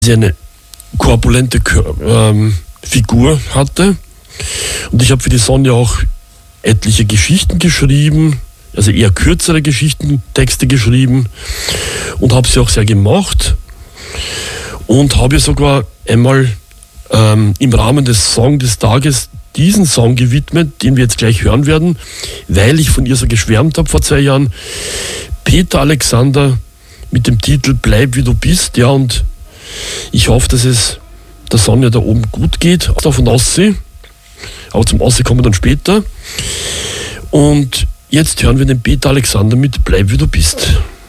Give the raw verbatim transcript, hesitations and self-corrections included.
sie eine korpulente ähm, Figur hatte. Und ich habe für die Sonja auch etliche Geschichten geschrieben, also eher kürzere Geschichtentexte geschrieben und habe sie auch sehr gemocht und habe ihr sogar einmal ähm, im Rahmen des Song des Tages diesen Song gewidmet, den wir jetzt gleich hören werden, weil ich von ihr so geschwärmt habe vor zwei Jahren. Peter Alexander mit dem Titel Bleib wie du bist, ja, und ich hoffe, dass es der Sonja da oben gut geht, davon aussehen, aber zum Aussehen kommen wir dann später. Und jetzt hören wir den Peter Alexander mit Bleib wie du bist.